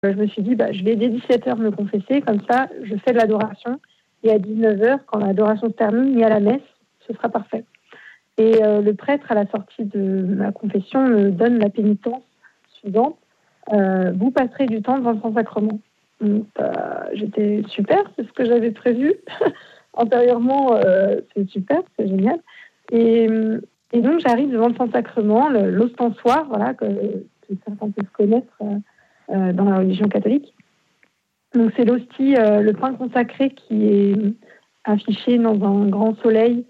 je me suis dit, je vais dès 17h me confesser, comme ça, je fais de l'adoration. Et à 19h, quand l'adoration se termine, il y a la messe, ce sera parfait. Et le prêtre, à la sortie de ma confession, me donne la pénitence suivante. Vous passerez du temps devant le Saint-Sacrement. Donc, j'étais super, c'est ce que j'avais prévu. Antérieurement, c'est super, c'est génial. Et donc, j'arrive devant le Saint-Sacrement, l'ostensoir, voilà, que certains peuvent connaître dans la religion catholique. Donc, c'est l'hostie, le pain consacré qui est affiché dans un grand soleil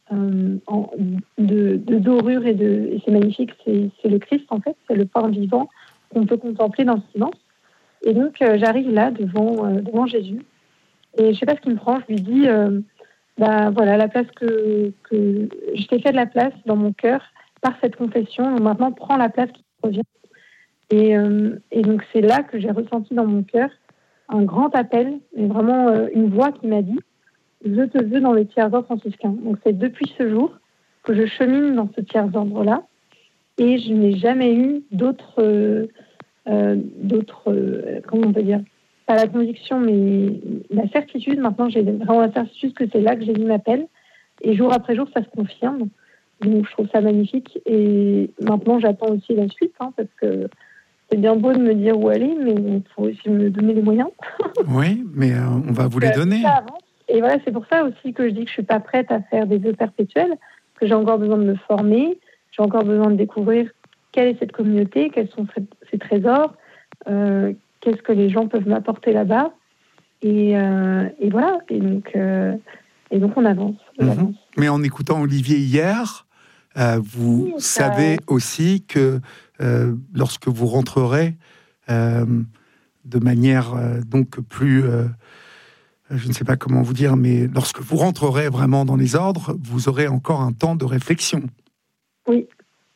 de dorure et c'est magnifique. C'est le Christ, en fait, c'est le pain vivant qu'on peut contempler dans le silence. Et donc, j'arrive là devant Jésus. Et je ne sais pas ce qu'il me prend. Je lui dis, voilà, la place que je t'ai fait de la place dans mon cœur par cette confession. Donc maintenant, prends la place qui te revient. Et donc, c'est là que j'ai ressenti dans mon cœur un grand appel, et vraiment une voix qui m'a dit, je te veux dans le tiers-ordre franciscain. Donc, c'est depuis ce jour que je chemine dans ce tiers-ordre-là. Et je n'ai jamais eu d'autres comment on peut dire, pas la conviction, mais la certitude. Maintenant, j'ai vraiment la certitude que c'est là que Jésus m'appelle. Et jour après jour, ça se confirme. Donc, je trouve ça magnifique. Et maintenant, j'attends aussi la suite, parce que c'est bien beau de me dire où aller, mais il faut aussi me donner les moyens. Oui, mais on va vous les donner. Ça avance. Et voilà, c'est pour ça aussi que je dis que je suis pas prête à faire des vœux perpétuels, que j'ai encore besoin de me former, j'ai encore besoin de découvrir quelle est cette communauté, quels sont ses trésors, qu'est-ce que les gens peuvent m'apporter là-bas. Et voilà. Et donc on avance. Mais en écoutant Olivier hier, vous savez aussi que lorsque vous rentrerez de manière donc plus... je ne sais pas comment vous dire, mais lorsque vous rentrerez vraiment dans les ordres, vous aurez encore un temps de réflexion. Oui,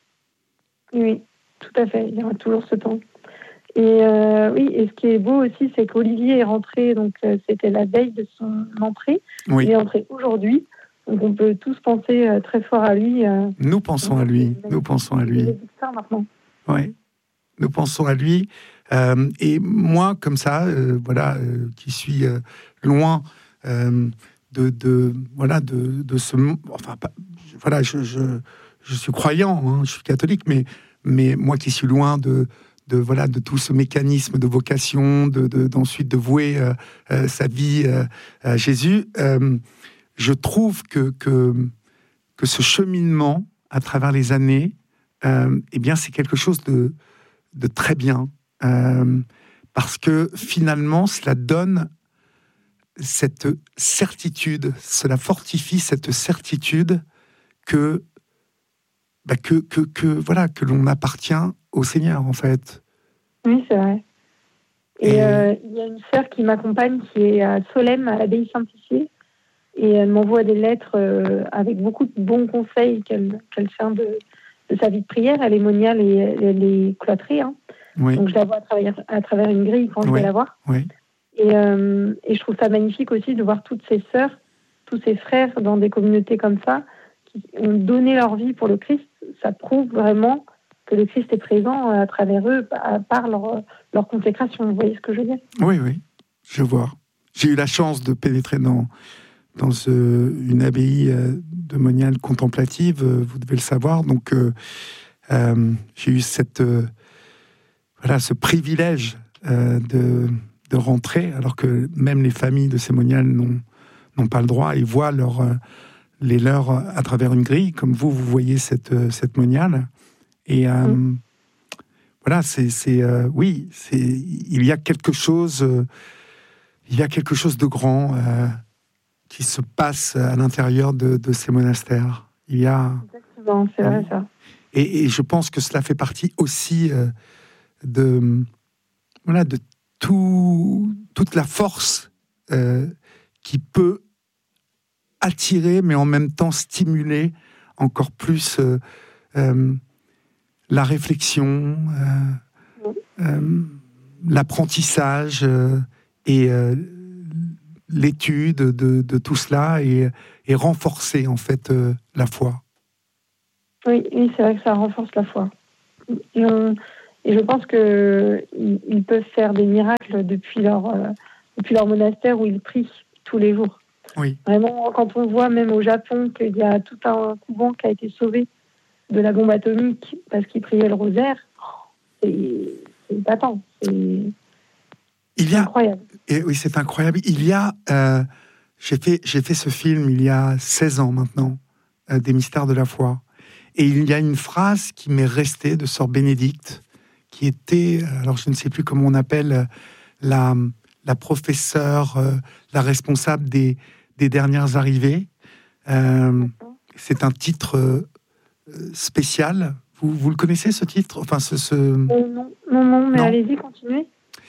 tout à fait. Il y aura toujours ce temps. Et et ce qui est beau aussi, c'est qu'Olivier est rentré, donc c'était la veille de son entrée. Oui. Il est entré aujourd'hui, donc on peut tous penser très fort à lui. Nous pensons à lui. Nous pensons à lui. Ça maintenant. Oui. Nous pensons à lui. Et moi, comme ça, qui suis loin de ce... Enfin, voilà, je suis croyant, je suis catholique, mais moi qui suis loin de tout ce mécanisme de vocation, d'ensuite de vouer sa vie à Jésus, je trouve que ce cheminement à travers les années, c'est quelque chose de très bien, parce que finalement, cela donne cette certitude, cela fortifie cette certitude que l'on appartient au Seigneur, en fait. Oui, c'est vrai. Et il y a une sœur qui m'accompagne, qui est à Solesmes, à l'abbaye Saint-Titier, et elle m'envoie des lettres avec beaucoup de bons conseils qu'elle fait de sa vie de prière. Elle est moniale et elle est cloîtrée, Oui. Donc je la vois à travers une grille quand je vais la voir. Oui. Et je trouve ça magnifique aussi de voir toutes ces sœurs, tous ces frères dans des communautés comme ça, qui ont donné leur vie pour le Christ. Ça prouve vraiment que le Christ est présent à travers eux, par leur consécration. Vous voyez ce que je veux dire ? Oui, je vois. J'ai eu la chance de pénétrer dans une abbaye de moniale contemplative, vous devez le savoir. Donc, j'ai eu ce privilège de rentrer, alors que même les familles de ces moniales n'ont pas le droit. Ils voient les leurs à travers une grille, comme vous voyez cette moniale. Et voilà, il y a quelque chose de grand qui se passe à l'intérieur de ces monastères. Exactement, c'est vrai ça. Et je pense que cela fait partie aussi de toute la force qui peut attirer, mais en même temps stimuler encore plus la réflexion, l'apprentissage et l'étude de tout cela et renforcer en fait la foi. Oui, c'est vrai que ça renforce la foi. Et je pense qu'ils peuvent faire des miracles depuis leur monastère où ils prient tous les jours. Oui. Vraiment, quand on voit même au Japon qu'il y a tout un couvent qui a été sauvé de la bombe atomique parce qu'ils priaient le rosaire, c'est épatant. C'est incroyable. Et oui, c'est incroyable. J'ai fait ce film il y a 16 ans maintenant, des mystères de la foi. Et il y a une phrase qui m'est restée de Sœur Bénédicte, qui était, alors je ne sais plus comment on appelle, la professeure, la responsable des dernières arrivées. C'est un titre spécial. Vous le connaissez, ce titre? Enfin, Non, mais allez-y, continuez.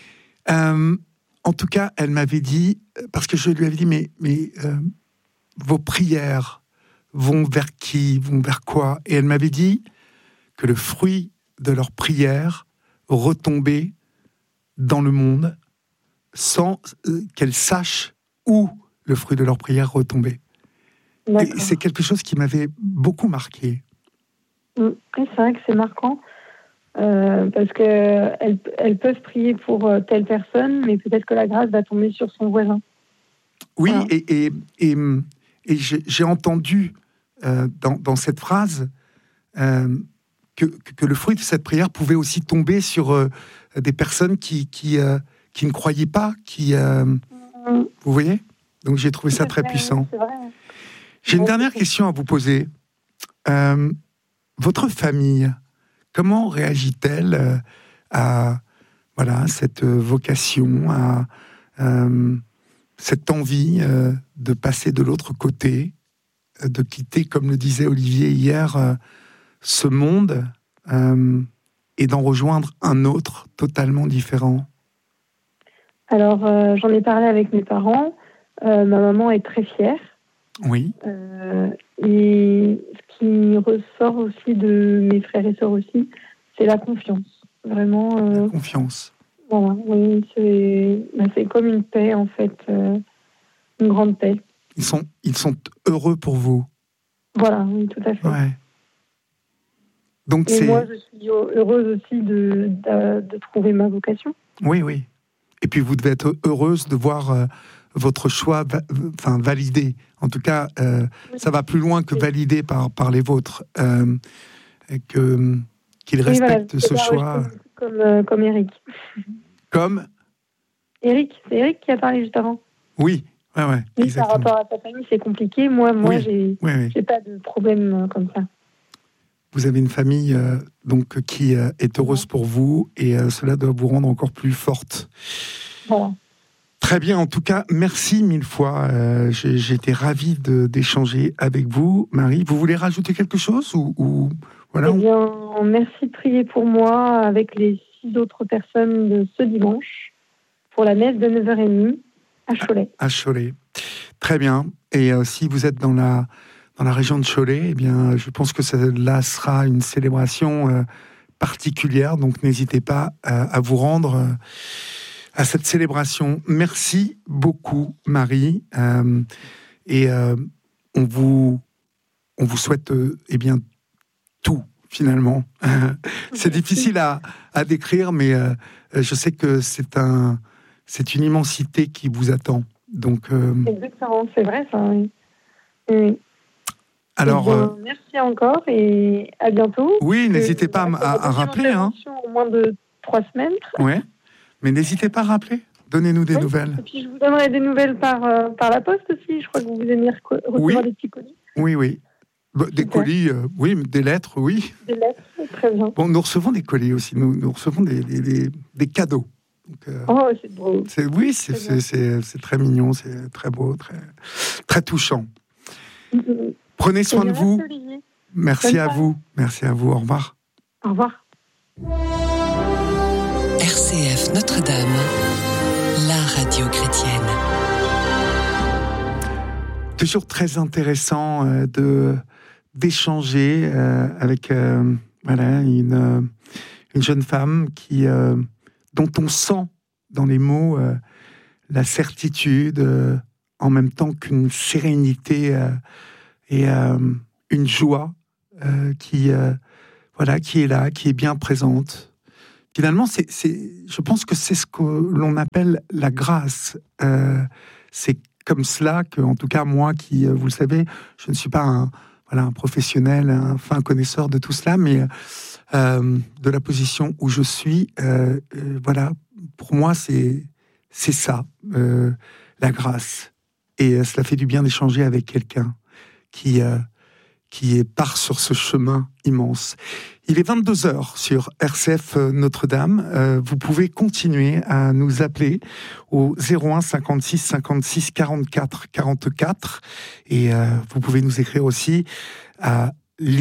En tout cas, elle m'avait dit, parce que je lui avais dit, mais vos prières vont vers qui, vont vers quoi? Et elle m'avait dit que le fruit de leurs prières retombait dans le monde sans qu'elle sache où le fruit de leurs prières retombait. Et c'est quelque chose qui m'avait beaucoup marqué. Oui, c'est vrai que c'est marquant. Parce qu'elles peuvent prier pour telle personne, mais peut-être que la grâce va tomber sur son voisin. Oui, voilà. Et j'ai entendu dans cette phrase que le fruit de cette prière pouvait aussi tomber sur des personnes qui ne croyaient pas, vous voyez? Donc j'ai trouvé ça très puissant. C'est vrai. J'ai une dernière question à vous poser. Votre famille, comment réagit-elle à cette vocation, à cette envie de passer de l'autre côté, de quitter, comme le disait Olivier hier, ce monde et d'en rejoindre un autre totalement différent? Alors, j'en ai parlé avec mes parents. Ma maman est très fière. Oui. Et ce qui ressort aussi de mes frères et sœurs aussi, c'est la confiance. Vraiment. La confiance. Voilà, oui, c'est comme une paix, en fait. Une grande paix. Ils sont heureux pour vous. Voilà, oui, tout à fait. Ouais. Donc moi, je suis heureuse aussi de trouver ma vocation. Oui, oui. Et puis, vous devez être heureuse de voir votre choix validé. En tout cas, ça va plus loin que validé par les vôtres. Qu'ils respectent ce choix. Comme Eric. Comme Eric, c'est Eric qui a parlé juste avant. Oui, ouais. Oui, par rapport à sa famille, c'est compliqué. Moi, j'ai pas de problème comme ça. Vous avez une famille donc qui est heureuse pour vous et cela doit vous rendre encore plus forte. Voilà. Très bien, en tout cas, merci mille fois. J'ai été ravi d'échanger avec vous. Marie, vous voulez rajouter quelque chose ou voilà? Eh bien, merci de prier pour moi avec les 6 autres personnes de ce dimanche pour la messe de 9h30 à Cholet. À Cholet. Très bien. Et si vous êtes dans la région de Cholet, eh bien, je pense que là sera une célébration particulière. Donc, n'hésitez pas à vous rendre à cette célébration. Merci beaucoup, Marie. Et on vous souhaite tout, finalement. C'est difficile à décrire, mais je sais que c'est une immensité qui vous attend. Donc, exactement, c'est vrai, ça. Oui. Alors, merci encore et à bientôt. Oui, n'hésitez pas à rappeler. Au moins de 3 semaines. Oui, mais n'hésitez pas à rappeler. Donnez-nous des nouvelles. Et puis je vous donnerai des nouvelles par la poste aussi. Je crois que vous aimez recevoir des petits colis. Oui. Des colis, oui, des lettres, oui. Des lettres, très bien. Bon, nous recevons des colis aussi. Nous recevons des cadeaux. Donc, c'est beau. C'est très mignon, c'est très beau, très touchant. Prenez soin de vous. Merci à vous. Merci à vous. Au revoir. Au revoir. RCF Notre-Dame, la radio chrétienne. Toujours très intéressant d'échanger avec une jeune femme dont on sent dans les mots la certitude, en même temps qu'une sérénité et une joie qui est là, qui est bien présente. finalement, je pense que c'est ce que l'on appelle la grâce. C'est comme cela que, en tout cas, moi, qui, vous le savez, je ne suis pas un professionnel, un fin connaisseur de tout cela, mais de la position où je suis, voilà, pour moi, c'est ça, la grâce. Et cela fait du bien d'échanger avec quelqu'un qui part sur ce chemin immense. Il est 22h sur RCF Notre-Dame. Vous pouvez continuer à nous appeler au 01 56 56 44 44 et vous pouvez nous écrire aussi à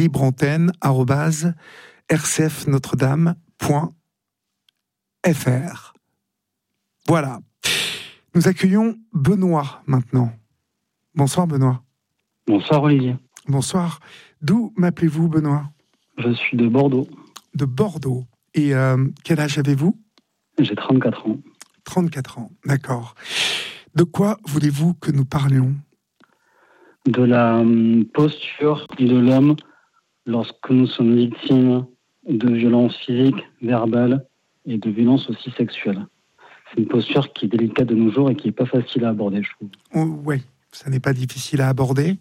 libreantenne@rcfnotredame.fr. Voilà. Nous accueillons Benoît maintenant. Bonsoir Benoît. Bonsoir Olivier. Bonsoir. D'où m'appelez-vous, Benoît ? Je suis de Bordeaux. De Bordeaux. Et quel âge avez-vous ? J'ai 34 ans. 34 ans, d'accord. De quoi voulez-vous que nous parlions ? De la posture de l'homme lorsque nous sommes victimes de violences physiques, verbales et de violences aussi sexuelles. C'est une posture qui est délicate de nos jours et qui n'est pas facile à aborder, je trouve. Oui, ça n'est pas difficile à aborder.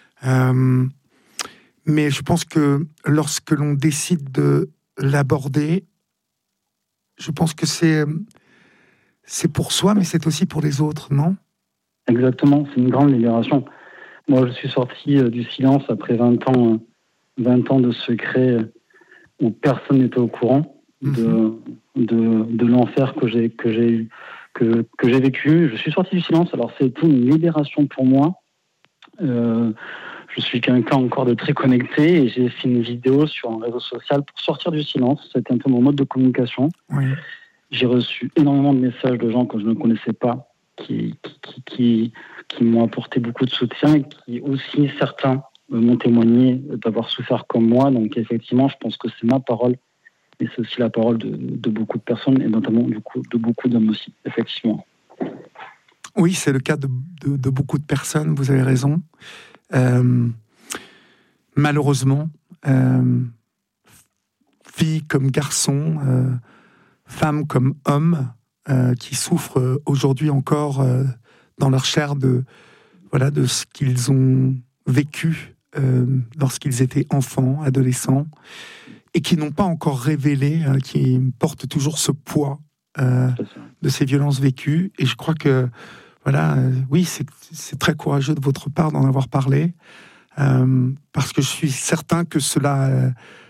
Mais je pense que lorsque l'on décide de l'aborder, je pense que c'est pour soi, mais c'est aussi pour les autres, non ? Exactement, c'est une grande libération. Moi, je suis sorti du silence après 20 ans de secret où personne n'était au courant de l'enfer que j'ai vécu. Je suis sorti du silence, alors c'était une libération pour moi. Je suis quelqu'un encore de très connecté et j'ai fait une vidéo sur un réseau social pour sortir du silence. C'était un peu mon mode de communication. Oui. J'ai reçu énormément de messages de gens que je ne connaissais pas qui m'ont apporté beaucoup de soutien et qui aussi, certains m'ont témoigné d'avoir souffert comme moi. Donc effectivement, je pense que c'est ma parole et c'est aussi la parole de beaucoup de personnes et notamment du coup, de beaucoup d'hommes aussi, effectivement. Oui, c'est le cas de beaucoup de personnes, vous avez raison. Malheureusement, filles comme garçons, femmes comme hommes, qui souffrent aujourd'hui encore dans leur chair de ce qu'ils ont vécu lorsqu'ils étaient enfants, adolescents, et qui n'ont pas encore révélé, qui portent toujours ce poids de ces violences vécues. Et je crois que oui, c'est très courageux de votre part d'en avoir parlé, parce que je suis certain que cela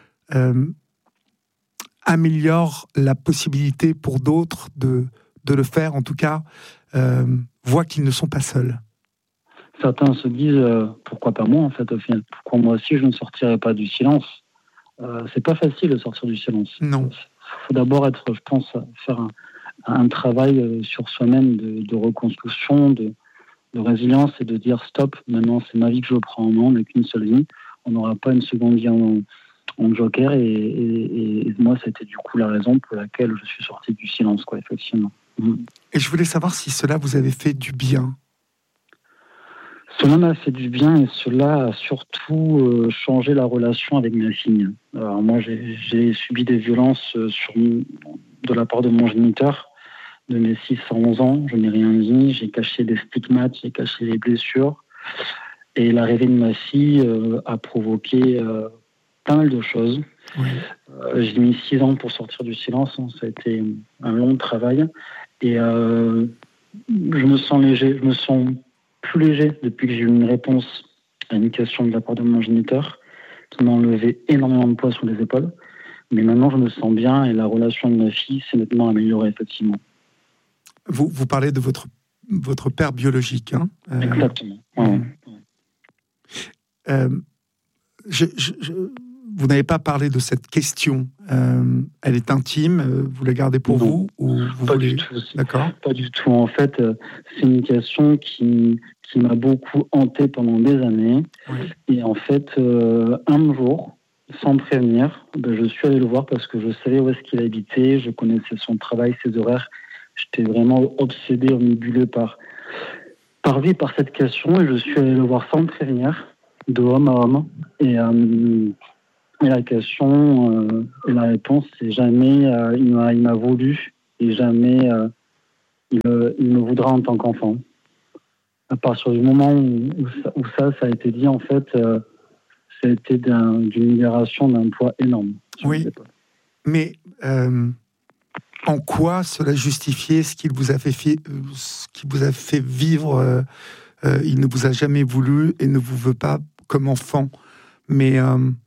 améliore la possibilité pour d'autres de le faire, en tout cas, voient qu'ils ne sont pas seuls. Certains se disent, pourquoi pas moi, en fait, au final ? Pourquoi moi aussi, je ne sortirais pas du silence ? C'est pas facile de sortir du silence. Non. Il faut d'abord faire un travail sur soi-même de reconstruction, de résilience et de dire stop, maintenant c'est ma vie que je prends en main, on n'a qu'une seule vie, on n'aura pas une seconde vie en joker et moi c'était du coup la raison pour laquelle je suis sorti du silence, quoi, effectivement. Et je voulais savoir si cela vous avait fait du bien. Cela m'a fait du bien et cela a surtout changé la relation avec ma fille. Alors moi j'ai subi des violences de la part de mon géniteur. De mes 6 à 11 ans, je n'ai rien dit, j'ai caché des stigmates, j'ai caché les blessures. Et l'arrivée de ma fille a provoqué pas mal de choses. Oui. J'ai mis 6 ans pour sortir du silence, ça a été un long travail. Et je me sens léger, je me sens plus léger depuis que j'ai eu une réponse à une question de la part de mon géniteur qui m'a enlevé énormément de poids sur les épaules. Mais maintenant, je me sens bien et la relation de ma fille s'est nettement améliorée, effectivement. Vous parlez de votre père biologique, hein ? Exactement. Vous n'avez pas parlé de cette question. Elle est intime. Vous la gardez pour vous ou vous pas voulez... du tout. D'accord. Pas du tout. En fait, c'est une question qui m'a beaucoup hanté pendant des années. Oui. Et en fait, un jour, sans prévenir, je suis allé le voir parce que je savais où est-ce qu'il habitait, je connaissais son travail, ses horaires. J'étais vraiment obsédé, omnibulé par cette question et je suis allé le voir sans prévenir, de homme à homme. Et Et la question et la réponse, c'est jamais il m'a voulu et jamais il me voudra en tant qu'enfant. À partir du moment où ça a été dit, en fait, ça a été d'une libération d'un poids énorme. Oui, mais en quoi cela justifiait ce qu'il vous a fait vivre il ne vous a jamais voulu et ne vous veut pas comme enfant, mais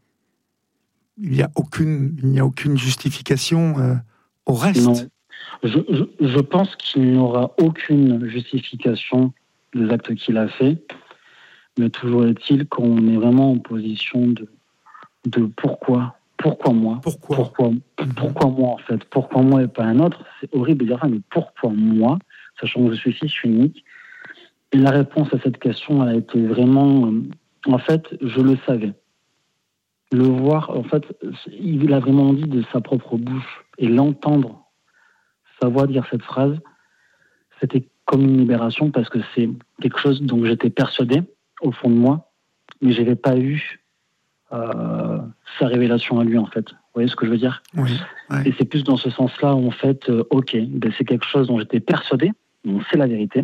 il n'y a aucune justification au reste. Non. Je pense qu'il n'y aura aucune justification des actes qu'il a fait, mais toujours est-il qu'on est vraiment en position de pourquoi moi, pourquoi moi en fait, pourquoi moi et pas un autre. C'est horrible de dire ça, mais pourquoi moi, sachant que je suis fils unique. Et la réponse à cette question a été vraiment, en fait, je le savais. Le voir, en fait, il a vraiment dit de sa propre bouche et l'entendre, sa voix dire cette phrase, c'était comme une libération parce que c'est quelque chose dont j'étais persuadé au fond de moi, mais je n'avais pas eu sa révélation à lui, en fait. Vous voyez ce que je veux dire ? Oui. Et c'est plus dans ce sens-là où, en fait, c'est quelque chose dont j'étais persuadé, donc c'est la vérité.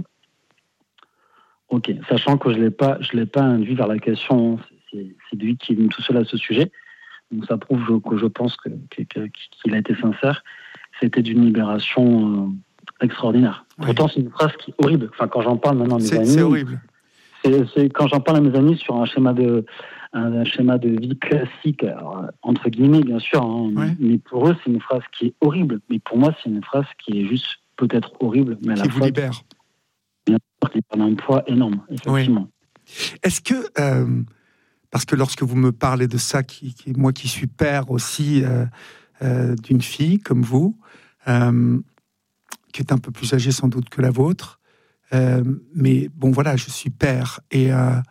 Ok, sachant que je l'ai pas induit vers la question, c'est lui qui est venu tout seul à ce sujet. Donc ça prouve que je pense qu'il a été sincère. C'était d'une libération extraordinaire. Oui. Pourtant, c'est une phrase qui est horrible. Enfin, quand j'en parle maintenant à mes amis, c'est horrible. C'est quand j'en parle à mes amis sur un schéma de vie classique, alors, entre guillemets, bien sûr. Hein, oui. Mais pour eux, c'est une phrase qui est horrible. Mais pour moi, c'est une phrase qui est juste peut-être horrible, mais à qui vous libère. Bien sûr, qui a un poids énorme, effectivement. Oui. Est-ce que, parce que lorsque vous me parlez de ça, moi qui suis père aussi d'une fille comme vous, qui est un peu plus âgée sans doute que la vôtre, mais bon voilà, je suis père et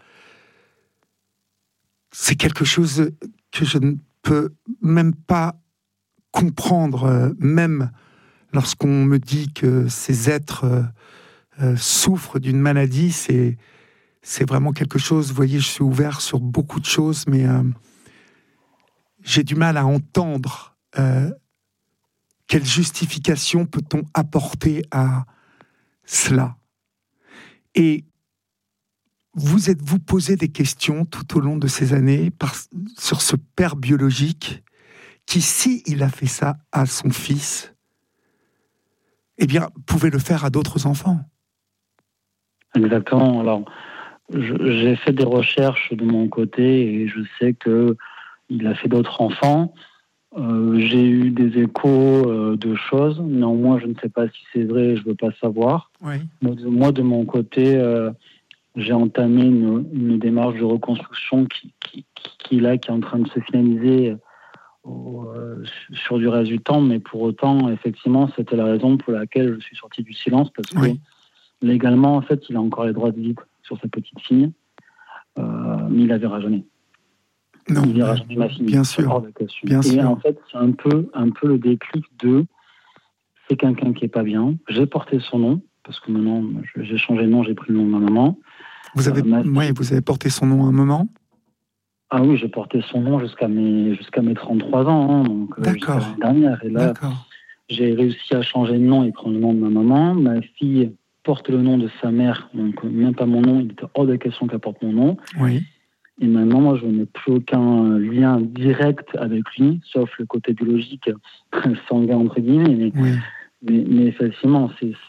c'est quelque chose que je ne peux même pas comprendre, même lorsqu'on me dit que ces êtres souffrent d'une maladie, c'est vraiment quelque chose, vous voyez, je suis ouvert sur beaucoup de choses, mais j'ai du mal à entendre quelle justification peut-on apporter à cela. Et vous êtes-vous posé des questions tout au long de ces années sur ce père biologique qui, si il a fait ça à son fils, eh bien, pouvait le faire à d'autres enfants. Exactement. Alors, j'ai fait des recherches de mon côté et je sais qu'il a fait d'autres enfants. J'ai eu des échos de choses. Néanmoins, je ne sais pas si c'est vrai, je ne veux pas savoir. Oui. Moi, de mon côté, j'ai entamé une démarche de reconstruction qui est en train de se finaliser sur du reste du temps, mais pour autant, effectivement, c'était la raison pour laquelle je suis sorti du silence, parce que légalement, en fait, il a encore les droits de vivre sur sa petite fille, mais il la verra jamais. Non, il verra jamais ma fille. Bien sûr. Bien et sûr. En fait, c'est un peu le déclic de c'est quelqu'un qui est pas bien. J'ai porté son nom parce que maintenant j'ai changé de nom, j'ai pris le nom de ma maman. Vous avez porté son nom à un moment. Ah oui, j'ai porté son nom jusqu'à mes 33 ans, hein, donc jusqu'à l'année dernière. Et là, j'ai réussi à changer de nom et prendre le nom de ma maman. Ma fille porte le nom de sa mère, donc même pas mon nom. Il était hors de question qu'elle porte mon nom. Oui. Et maintenant, moi, je n'ai plus aucun lien direct avec lui, sauf le côté biologique, sanguin entre guillemets. Mais effectivement,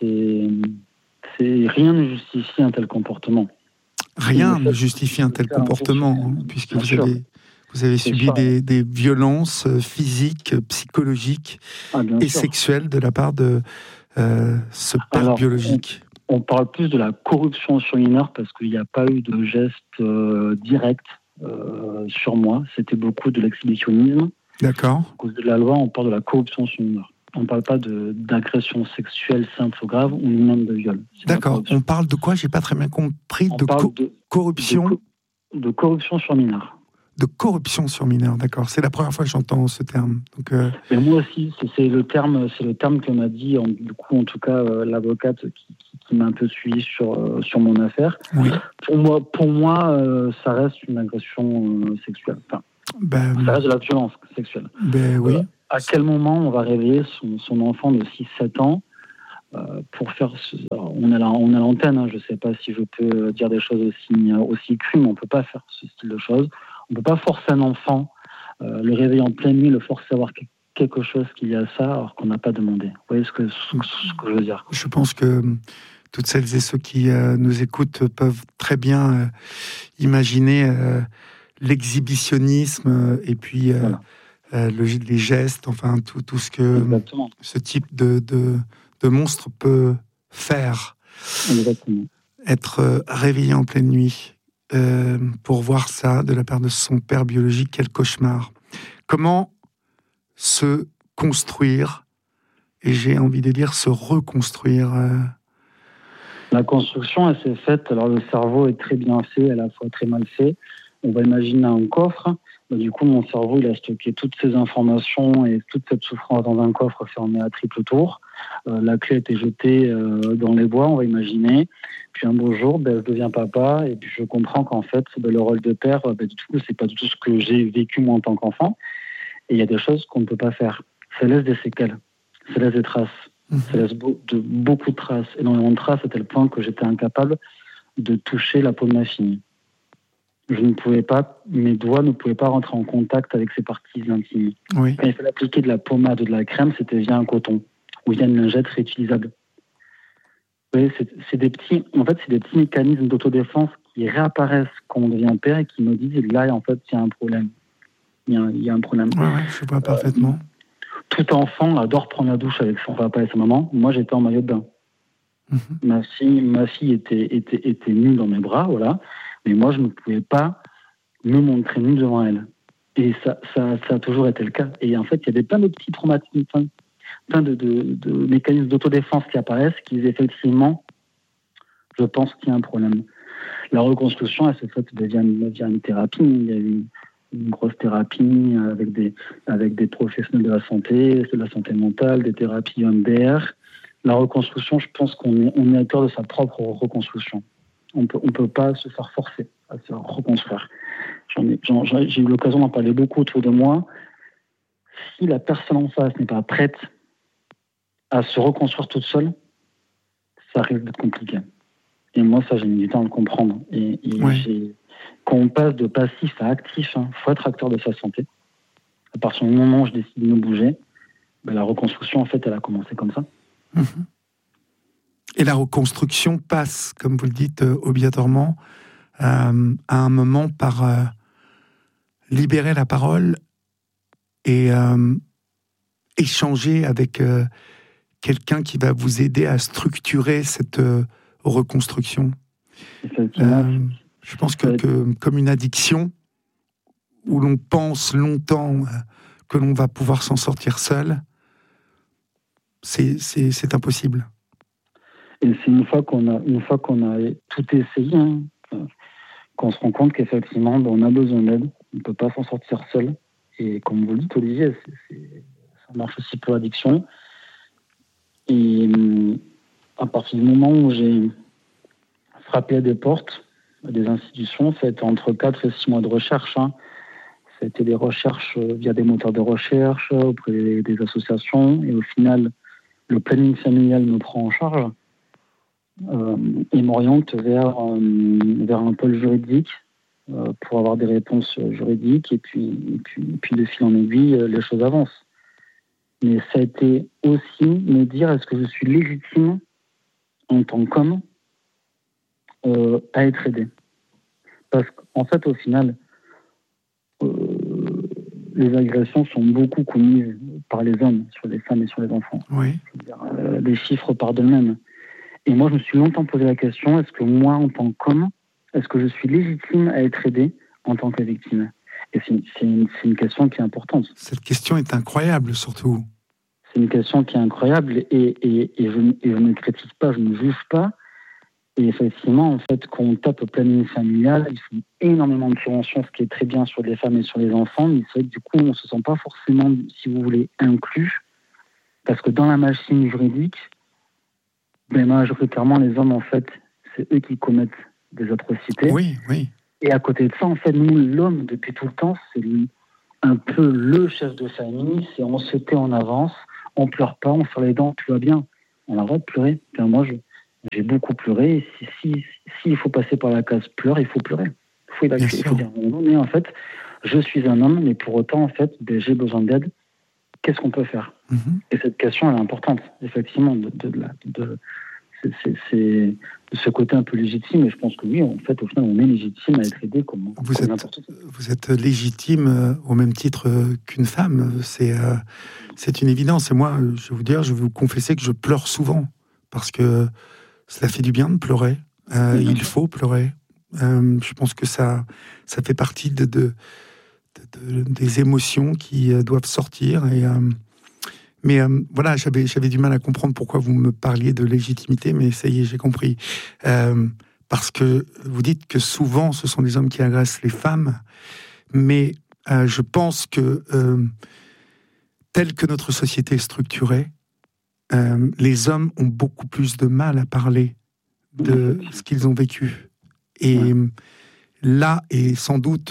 rien ne justifie un tel comportement. Rien ne justifie un tel comportement, puisque vous avez subi des violences physiques, psychologiques et sexuelles de la part de ce père biologique. On parle plus de la corruption sur mineur parce qu'il n'y a pas eu de geste direct sur moi. C'était beaucoup de l'exhibitionnisme. D'accord. À cause de la loi, on parle de la corruption sur mineur. On ne parle pas d'agression sexuelle simple ou grave ou même de viol. D'accord. On parle de quoi ? J'ai pas très bien compris. Corruption. De corruption sur mineur. De corruption sur mineur, d'accord. C'est la première fois que j'entends ce terme. Donc, Et moi aussi, c'est le terme que m'a dit, en tout cas, l'avocate qui m'a un peu suivi sur mon affaire. Oui. Pour moi, ça reste une agression sexuelle. Enfin, Ça reste de la violence sexuelle. Oui. À quel moment on va réveiller son enfant de 6-7 ans pour faire... On est à l'antenne, hein, je ne sais pas si je peux dire des choses aussi crues, mais on ne peut pas faire ce style de choses. On ne peut pas forcer un enfant, le réveiller en pleine nuit, le forcer à voir quelque chose qu'il y a ça, alors qu'on n'a pas demandé. Vous voyez ce que je veux dire? Je pense que toutes celles et ceux qui nous écoutent peuvent très bien imaginer l'exhibitionnisme et puis voilà. Les gestes, enfin tout ce que Exactement. Ce type de monstre peut faire. Exactement. Être réveillé en pleine nuit pour voir ça de la part de son père biologique, quel cauchemar. Comment se construire, et j'ai envie de dire se reconstruire La construction, elle s'est faite, alors le cerveau est très bien fait, à la fois très mal fait. On va imaginer un coffre. Du coup, mon cerveau, il a stocké toutes ces informations et toute cette souffrance dans un coffre fermé à triple tour. La clé a été jetée dans les bois, on va imaginer. Puis un beau jour, je deviens papa et puis je comprends qu'en fait, le rôle de père, du coup, c'est pas du tout ce que j'ai vécu moi en tant qu'enfant. Et il y a des choses qu'on ne peut pas faire. Ça laisse des séquelles, ça laisse des traces. Ça laisse beaucoup de traces, énormément de traces, à tel point que j'étais incapable de toucher la peau de ma fille. Je ne pouvais pas, mes doigts ne pouvaient pas rentrer en contact avec ses parties intimes. Oui. Quand il fallait appliquer de la pommade ou de la crème, c'était via un coton ou via une lingette réutilisable. Vous voyez, c'est des petits mécanismes d'autodéfense qui réapparaissent quand on devient père et qui nous disent là, en fait, il y a un problème. Il y a un problème. Ouais, je vois parfaitement. Tout enfant adore prendre la douche avec son papa et sa maman. Moi, j'étais en maillot de bain. Ma fille était nue dans mes bras, voilà. Mais moi, je ne pouvais pas me montrer nue devant elle. Et ça a toujours été le cas. Et en fait, il y a plein de petits traumatismes, plein de mécanismes d'autodéfense qui apparaissent, qui effectivement, je pense qu'il y a un problème. La reconstruction, elle s'est faite via une thérapie. Il y a eu une grosse thérapie avec des professionnels de la santé mentale, des thérapies EMDR. La reconstruction, je pense qu'on est acteur de sa propre reconstruction. On peut pas se faire forcer à se reconstruire. J'ai eu l'occasion d'en parler beaucoup autour de moi. Si la personne en face n'est pas prête à se reconstruire toute seule, ça risque d'être compliqué. Et moi, ça, j'ai mis du temps à le comprendre. Quand on passe de passif à actif, faut être acteur de sa santé. À partir du moment où je décide de me bouger, la reconstruction, en fait, elle a commencé comme ça. Et la reconstruction passe, comme vous le dites, obligatoirement, à un moment par libérer la parole et échanger avec quelqu'un qui va vous aider à structurer cette reconstruction. Je pense que comme une addiction, où l'on pense longtemps que l'on va pouvoir s'en sortir seul, c'est impossible. Et c'est une fois qu'on a tout essayé, qu'on se rend compte qu'effectivement, on a besoin d'aide. On ne peut pas s'en sortir seul. Et comme vous le dites, Olivier, ça marche aussi pour l'addiction. Et à partir du moment où j'ai frappé à des portes, à des institutions, ça a été entre 4 et 6 mois de recherche. Ça a été des recherches via des moteurs de recherche, auprès des associations. Et au final, le planning familial me prend en charge. Et m'oriente vers un pôle juridique pour avoir des réponses juridiques et puis de fil en aiguille, les choses avancent. Mais ça a été aussi me dire est-ce que je suis légitime en tant qu'homme à être aidé. Parce qu'en fait, au final, les agressions sont beaucoup commises par les hommes sur les femmes et sur les enfants. Oui. Les chiffres parlent d'eux-mêmes. Et moi, je me suis longtemps posé la question, est-ce que moi, en tant qu'homme, est-ce que je suis légitime à être aidé en tant que victime? Et c'est une question qui est importante. Cette question est incroyable, surtout. C'est une question qui est incroyable et je ne critique pas, je ne juge pas. Et effectivement, en fait, quand on tape au planning familial, ils font énormément de prévention, ce qui est très bien sur les femmes et sur les enfants. Mais c'est vrai que du coup, on ne se sent pas forcément, si vous voulez, inclus. Parce que dans la machine juridique, majoritairement, les hommes, en fait, c'est eux qui commettent des atrocités. Oui. Et à côté de ça, en fait, nous, l'homme, depuis tout le temps, c'est un peu le chef de famille. C'est on se tait en avance, on pleure pas, on serre les dents, tout va bien. On a le droit de pleurer. Enfin, moi, j'ai beaucoup pleuré. Et s'il faut passer par la case pleurs, il faut pleurer. Il faut dire non, mais en fait, je suis un homme, mais pour autant, en fait, j'ai besoin d'aide. Qu'est-ce qu'on peut faire? Et cette question, elle est importante, effectivement, c'est de ce côté un peu légitime. Et je pense que oui, en fait, au final, on est légitime à être aidé comme n'importe qui. Vous êtes légitime au même titre qu'une femme. C'est une évidence. Et moi, je vais vous confesser que je pleure souvent parce que cela fait du bien de pleurer. Il faut pleurer. Je pense que ça fait partie des émotions qui doivent sortir. Mais voilà, j'avais du mal à comprendre pourquoi vous me parliez de légitimité, mais ça y est, j'ai compris. Parce que vous dites que souvent, ce sont les hommes qui agressent les femmes, mais je pense que, telle que notre société est structurée, les hommes ont beaucoup plus de mal à parler de ce qu'ils ont vécu. Et là est sans doute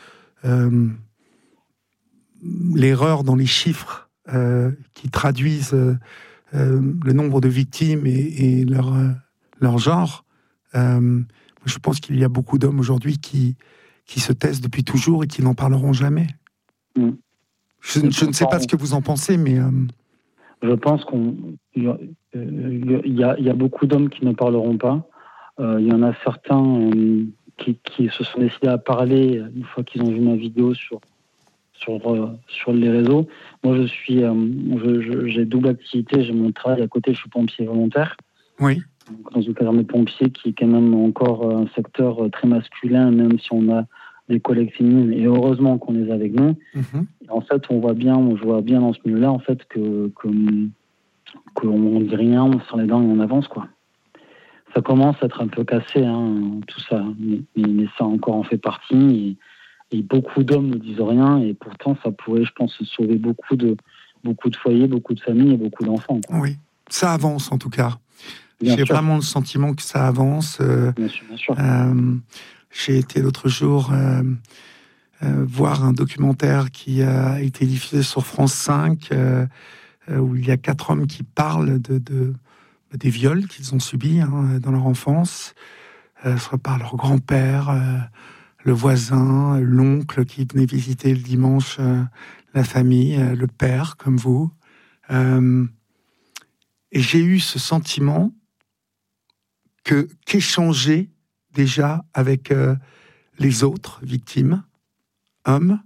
l'erreur dans les chiffres qui traduisent le nombre de victimes et leur genre. Je pense qu'il y a beaucoup d'hommes aujourd'hui qui se taisent depuis toujours et qui n'en parleront jamais. Je ne sais pas ce que vous en pensez, mais... Je pense qu'il y a beaucoup d'hommes qui ne parleront pas. Il y en a certains qui se sont décidés à parler une fois qu'ils ont vu ma vidéo sur les réseaux. Moi, j'ai double activité, j'ai mon travail à côté, je suis pompier volontaire. Oui. Donc, dans une caserne de pompiers qui est quand même encore un secteur très masculin, même si on a des collègues féminines, et heureusement qu'on les a avec nous. Et en fait, je vois bien dans ce milieu-là, en fait, qu'on dit rien, on serre les dents et on avance, quoi. Ça commence à être un peu cassé, tout ça, mais ça encore en fait partie. Et beaucoup d'hommes ne disent rien, et pourtant ça pourrait, je pense, sauver beaucoup de foyers, beaucoup de familles et beaucoup d'enfants, quoi. Oui, ça avance en tout cas. J'ai vraiment le sentiment que ça avance. Bien sûr. J'ai été l'autre jour voir un documentaire qui a été diffusé sur France 5, où il y a 4 hommes qui parlent des viols qu'ils ont subis dans leur enfance, soit par leur grand-père, le voisin, l'oncle qui venait visiter le dimanche la famille, le père, comme vous. Et j'ai eu ce sentiment qu'échanger déjà avec les autres victimes, hommes,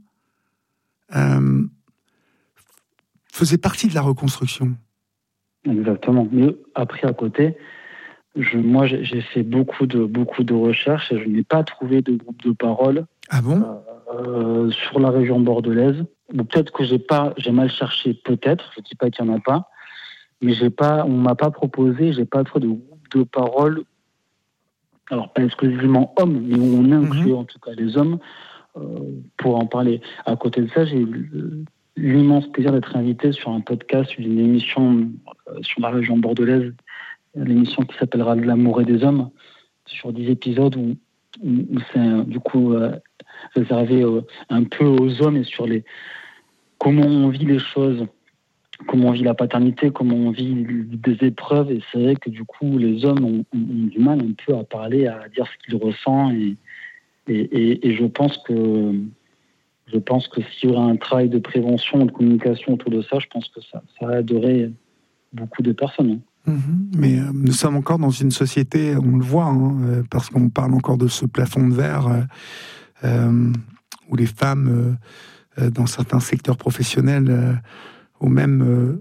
faisait partie de la reconstruction. Exactement. Mais après, à côté, moi, j'ai fait beaucoup de recherches et je n'ai pas trouvé de groupe de parole. Ah bon? Sur la région bordelaise. Ou peut-être que j'ai mal cherché, peut-être. Je ne dis pas qu'il n'y en a pas. Mais on ne m'a pas proposé, j'ai pas trouvé de groupe de parole. Alors, pas exclusivement hommes, mais où on inclut en tout cas les hommes pour en parler. À côté de ça, j'ai eu l'immense plaisir d'être invité sur un podcast, une émission sur la région bordelaise, l'émission qui s'appellera L'amour et des hommes, sur 10 épisodes où c'est du coup réservé un peu aux hommes et sur comment on vit les choses, comment on vit la paternité, comment on vit des épreuves. Et c'est vrai que du coup, les hommes ont du mal un peu à parler, à dire ce qu'ils ressentent. Et je pense que s'il y aura un travail de prévention, de communication autour de ça, je pense que ça aiderait beaucoup de personnes. Mais nous sommes encore dans une société, on le voit, parce qu'on parle encore de ce plafond de verre, où les femmes, dans certains secteurs professionnels, au même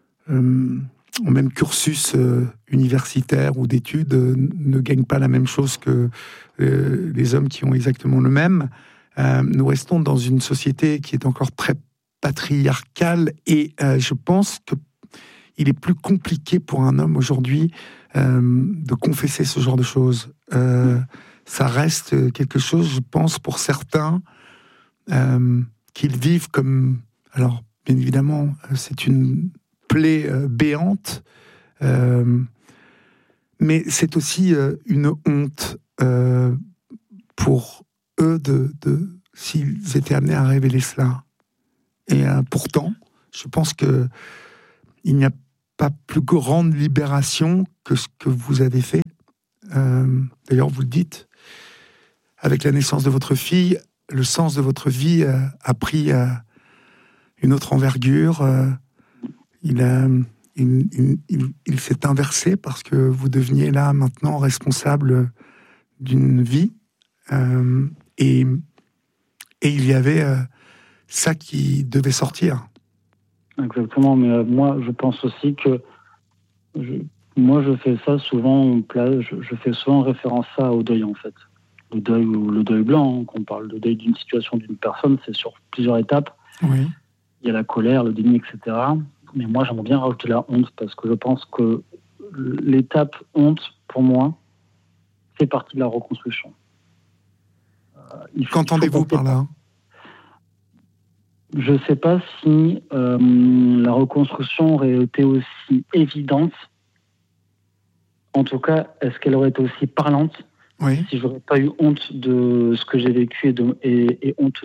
cursus universitaire ou d'études, ne gagnent pas la même chose que les hommes qui ont exactement le même. Nous restons dans une société qui est encore très patriarcale et je pense qu'il est plus compliqué pour un homme aujourd'hui de confesser ce genre de choses. Ça reste quelque chose, je pense, pour certains, qu'ils vivent comme... Alors, bien évidemment, c'est une plaie béante, mais c'est aussi une honte pour eux, s'ils étaient amenés à révéler cela. Et pourtant, je pense qu'il n'y a pas plus grande libération que ce que vous avez fait. D'ailleurs, vous le dites, avec la naissance de votre fille, le sens de votre vie a pris une autre envergure. Il s'est inversé parce que vous deveniez là maintenant responsable d'une vie. Et il y avait ça qui devait sortir. Exactement, mais moi je pense aussi que je fais ça souvent, je fais souvent référence au deuil en fait. Le deuil ou le deuil blanc, quand on parle de deuil d'une situation, d'une personne, c'est sur plusieurs étapes. Oui. Il y a la colère, le déni, etc. Mais moi j'aimerais bien rajouter la honte parce que je pense que l'étape honte, pour moi, fait partie de la reconstruction. Qu'entendez-vous par là ? Je ne sais pas si la reconstruction aurait été aussi évidente. En tout cas, est-ce qu'elle aurait été aussi parlante si je n'aurais pas eu honte de ce que j'ai vécu et honte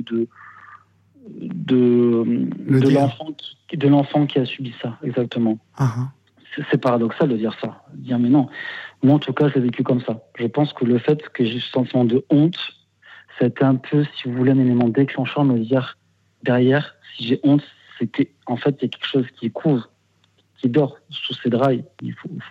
de l'enfant qui a subi ça, exactement. Uh-huh. C'est paradoxal de dire ça. Dire mais non. Moi, en tout cas, j'ai vécu comme ça. Je pense que le fait que j'ai ce sentiment de honte, c'était un peu, si vous voulez, un élément déclencheur de me dire derrière, si j'ai honte, c'est qu'en fait, il y a quelque chose qui couvre, qui dort sous ces draps. Il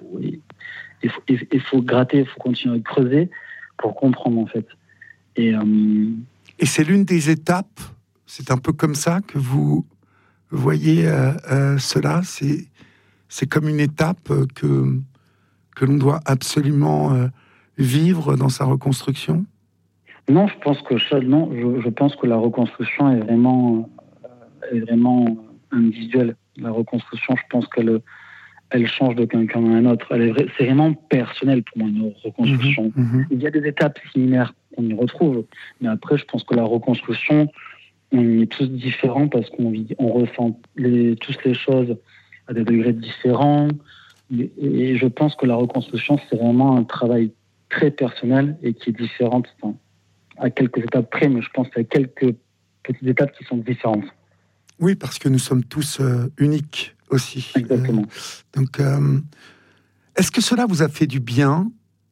faut gratter, il faut continuer à creuser pour comprendre, en fait. Et c'est l'une des étapes, c'est un peu comme ça que vous voyez cela, c'est comme une étape que l'on doit absolument vivre dans sa reconstruction. Non, je pense que la reconstruction est vraiment individuelle. La reconstruction, je pense qu'elle change de quelqu'un à un autre. C'est vraiment personnel pour moi, une reconstruction. Mm-hmm. Il y a des étapes similaires qu'on y retrouve, mais après, je pense que la reconstruction, on est tous différents parce qu'on ressent tous les choses à des degrés différents. Et je pense que la reconstruction, c'est vraiment un travail très personnel et qui est différent à quelques étapes près, mais je pense qu'il y a quelques petites étapes qui sont différentes. Oui, parce que nous sommes tous uniques aussi. Exactement. Donc, est-ce que cela vous a fait du bien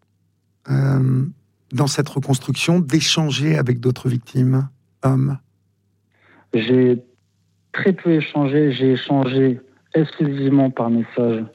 dans cette reconstruction d'échanger avec d'autres victimes, hommes ? J'ai très peu échangé. J'ai échangé exclusivement par message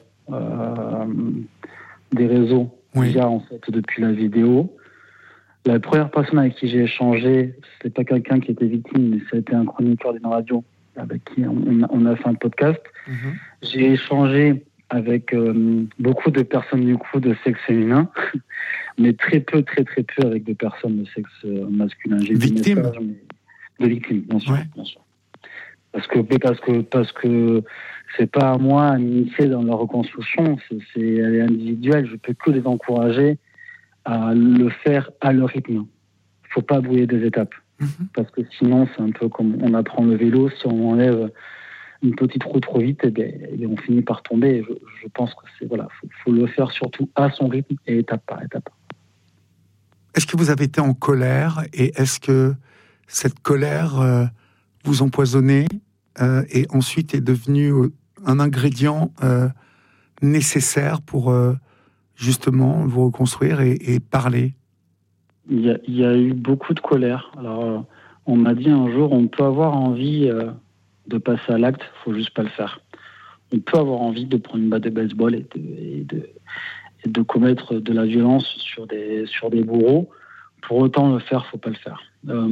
des réseaux, via en fait depuis la vidéo. La première personne avec qui j'ai échangé, c'était pas quelqu'un qui était victime, mais ça a été un chroniqueur d'une radio avec qui on a fait un podcast. Mm-hmm. J'ai échangé avec beaucoup de personnes du coup de sexe féminin, mais très peu avec des personnes de sexe masculin. J'ai victimes de victimes, bien sûr, bien sûr. Parce que c'est pas à moi à m'initier dans la reconstruction, elle est individuelle. Je peux que les encourager à le faire à leur rythme. Il ne faut pas brouiller des étapes. Mm-hmm. Parce que sinon, c'est un peu comme on apprend le vélo. Si on enlève une petite roue trop vite, et on finit par tomber. Je pense que faut le faire surtout à son rythme et étape par étape. Est-ce que vous avez été en colère et est-ce que cette colère vous empoisonnait et ensuite est devenue un ingrédient nécessaire pour justement vous reconstruire et parler? Il y a eu beaucoup de colère. Alors, on m'a dit un jour, on peut avoir envie de passer à l'acte, il faut juste pas le faire. On peut avoir envie de prendre une batte de baseball et de commettre de la violence sur des bourreaux. Pour autant, le faire, faut pas le faire.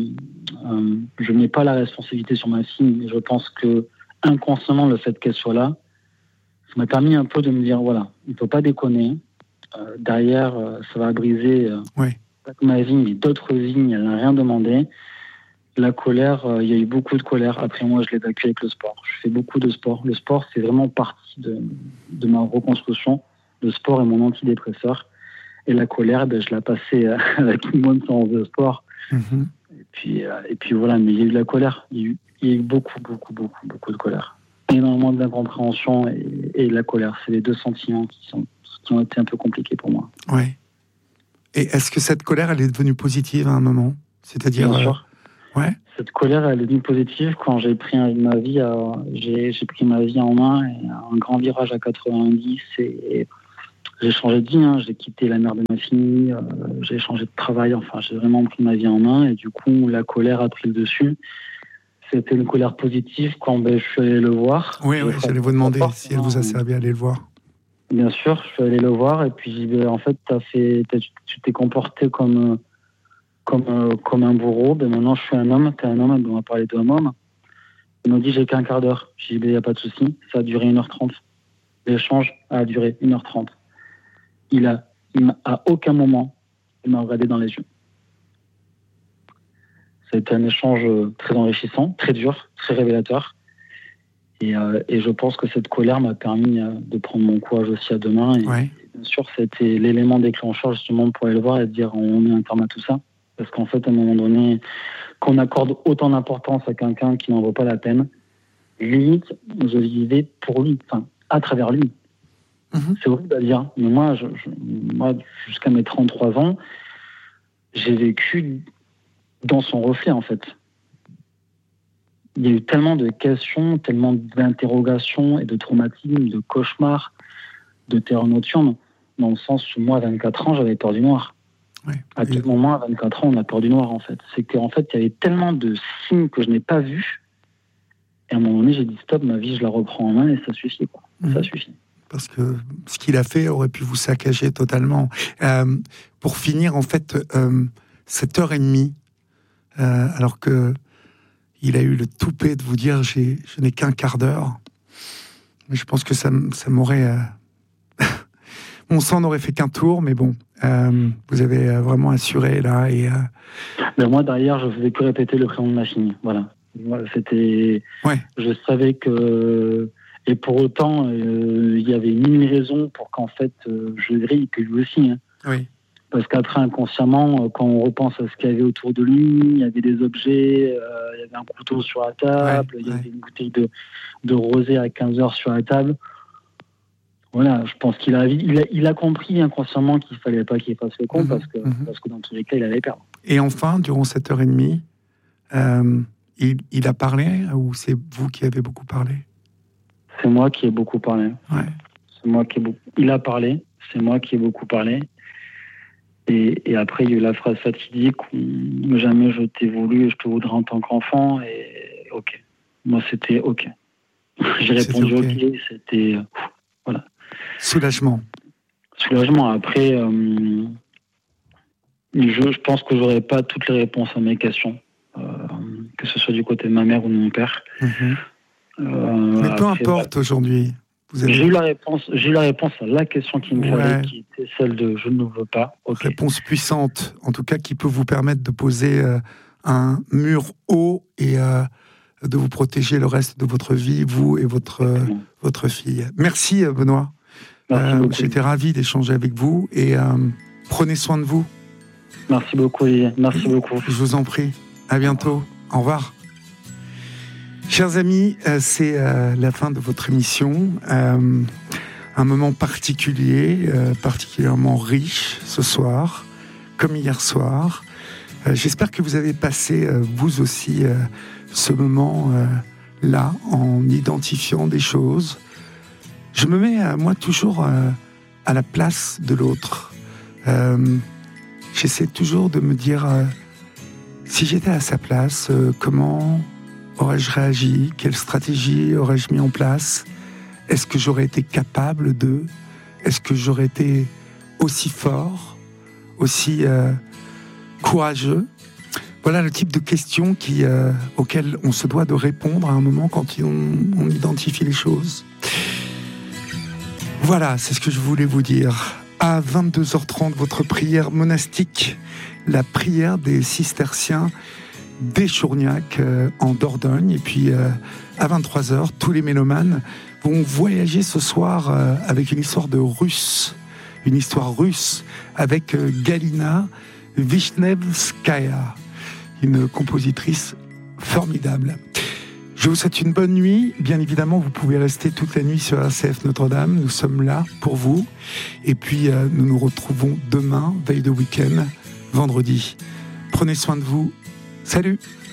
Je n'ai pas la responsabilité sur ma fille, mais je pense que inconsciemment, le fait qu'elle soit là, ça m'a permis un peu de me dire, voilà, il ne faut pas déconner. Derrière, ça va briser pas que ma vie, mais d'autres vies, elle n'a rien demandé. La colère, il y a eu beaucoup de colère. Après, moi, je l'ai évacuée avec le sport. Je fais beaucoup de sport. Le sport, c'est vraiment partie de ma reconstruction. Le sport est mon antidépresseur. Et la colère, je la passais avec une bonne séance de sport. Mm-hmm. Et puis voilà, mais il y a eu de la colère. Il y a eu beaucoup de colère. Énormément d'incompréhension et de la colère. C'est les deux sentiments qui ont été un peu compliqués pour moi. Oui. Et est-ce que cette colère, elle est devenue positive à un moment ? C'est-à-dire... Bien sûr. Ouais. Cette colère, elle est devenue positive quand j'ai pris ma vie en main, et un grand virage à 90, et j'ai changé de vie, hein. J'ai quitté la mère de ma fille, j'ai changé de travail, enfin j'ai vraiment pris ma vie en main, et du coup la colère a pris le dessus. C'était une colère positive quand je suis allé le voir. Oui, j'allais vous demander si elle vous a servi à aller le voir. Bien sûr, je suis allé le voir, et puis en fait tu t'es comporté comme un bourreau. Maintenant je suis un homme, t'es un homme, on va parler d'un homme. Il m'a dit j'ai qu'un quart d'heure. J'ai dit il n'y a pas de souci, ça a duré 1h30. L'échange a duré 1h30. À aucun moment, il m'a regardé dans les yeux. C'était un échange très enrichissant, très dur, très révélateur. Et je pense que cette colère m'a permis de prendre mon courage aussi à deux mains. Et bien sûr, c'était l'élément déclencheur justement pour aller le voir et dire on met un terme à tout ça. Parce qu'en fait, à un moment donné, qu'on accorde autant d'importance à quelqu'un qui n'en vaut pas la peine, limite, je vivais pour lui, enfin, à travers lui. C'est horrible à dire, mais moi, jusqu'à mes 33 ans, j'ai vécu dans son reflet, en fait. Il y a eu tellement de questions, tellement d'interrogations et de traumatismes, de cauchemars, de terreur nocturne, dans le sens où moi, à 24 ans, j'avais peur du noir. Oui. À quel moment, à 24 ans, on a peur du noir, en fait? C'est qu'en fait, il y avait tellement de signes que je n'ai pas vus, et à un moment donné, j'ai dit stop, ma vie, je la reprends en main, et ça suffit, quoi. Ça suffit. Parce que ce qu'il a fait aurait pu vous saccager totalement. Pour finir, en fait, 7h30, alors que il a eu le toupet de vous dire je n'ai qu'un quart d'heure, mais je pense que ça m'aurait... mon sang n'aurait fait qu'un tour, mais bon, vous avez vraiment assuré là. Et, mais moi, derrière, je faisais que répéter le prénom de ma fille. Voilà. C'était... Ouais. Je savais que... Et pour autant, il y avait une raison pour qu'en fait, je grille que lui aussi. Hein. Oui. Parce qu'après, inconsciemment, quand on repense à ce qu'il y avait autour de lui, il y avait des objets, il y avait un couteau sur la table, il y avait une bouteille de rosé à 15h sur la table. Voilà, je pense qu'il a compris inconsciemment qu'il ne fallait pas qu'il fasse le con, parce que dans tous les cas, il allait perdre. Et enfin, durant 7h30, il a parlé, ou c'est vous qui avez beaucoup parlé? C'est moi qui ai beaucoup parlé. Ouais. Il a parlé, c'est moi qui ai beaucoup parlé. Et après, il y a eu la phrase fatidique où jamais je t'ai voulu et je te voudrais en tant qu'enfant. Et ok. Moi, c'était ok. J'ai répondu ok. C'était. Voilà. Soulagement. Après, je pense que j'aurais pas toutes les réponses à mes questions, que ce soit du côté de ma mère ou de mon père. Mais peu importe aujourd'hui. J'ai eu la réponse à la question qui me fallait, qui était celle de je ne veux pas. Okay. Réponse puissante, en tout cas, qui peut vous permettre de poser un mur haut et de vous protéger le reste de votre vie, vous et votre fille. Merci Benoît. J'étais ravi d'échanger avec vous et prenez soin de vous. Merci beaucoup Olivier, merci beaucoup. Je vous en prie, à bientôt, au revoir. Chers amis, c'est la fin de votre émission. Un moment particulier, particulièrement riche ce soir, comme hier soir. J'espère que vous avez passé, vous aussi, ce moment-là, en identifiant des choses. Je me mets, moi, toujours à la place de l'autre. J'essaie toujours de me dire, si j'étais à sa place, comment aurais-je réagi? Quelle stratégie aurais-je mis en place? Est-ce que j'aurais été capable de? Est-ce que j'aurais été aussi fort, aussi courageux? Voilà le type de questions auxquelles on se doit de répondre à un moment quand on identifie les choses. Voilà, c'est ce que je voulais vous dire. À 22h30, votre prière monastique, la prière des cisterciens d'Échourgnac en Dordogne. Et puis à 23h, tous les mélomanes vont voyager ce soir avec une histoire russe avec Galina Vishnevskaya, une compositrice formidable. Je vous souhaite une bonne nuit. Bien évidemment, vous pouvez rester toute la nuit sur RCF Notre-Dame. Nous sommes là pour vous. Et puis, nous nous retrouvons demain, veille de week-end, vendredi. Prenez soin de vous Salut.